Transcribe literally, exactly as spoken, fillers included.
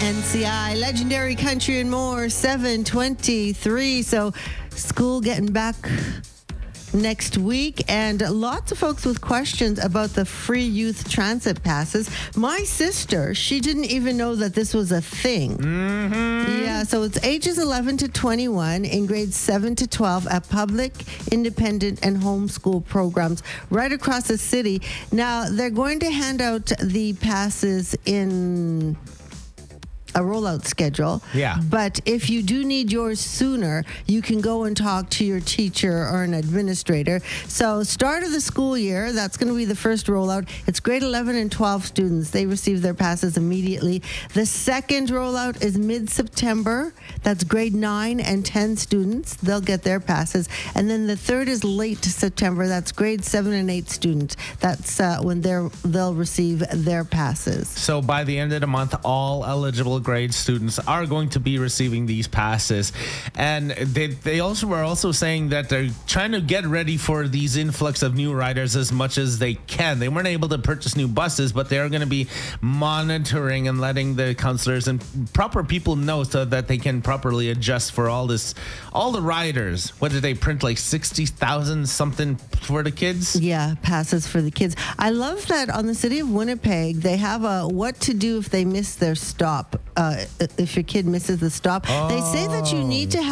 N C I, Legendary Country and More, seven twenty-three. So school getting back next week, and lots of folks with questions about the free youth transit passes. My sister, she didn't even know that this was a thing. Mm-hmm. Yeah, so it's ages eleven to twenty-one in grades seven to twelve at public, independent, and homeschool programs right across the city. Now, they're going to hand out the passes in a rollout schedule. Yeah. But if you do need yours sooner, you can go and talk to your teacher or an administrator. So start of the school year, that's going to be the first rollout. It's grade eleven and twelve students. They receive their passes immediately. The second rollout is mid-September. That's grade nine and ten students. They'll get their passes. And then the third is late September. That's grade seven and eight students. That's uh, when they're, they'll receive their passes. So by the end of the month, all eligible grade students are going to be receiving these passes. And they, they also were also saying that they're trying to get ready for these influx of new riders as much as they can. They weren't able to purchase new buses, but they're going to be monitoring and letting the counselors and proper people know so that they can properly adjust for all this, all the riders. What did they print, like sixty thousand something for the kids? Yeah, passes for the kids. I love that on the City of Winnipeg, they have a what to do if they miss their stop. Uh, if your kid misses the stop, they say that you need to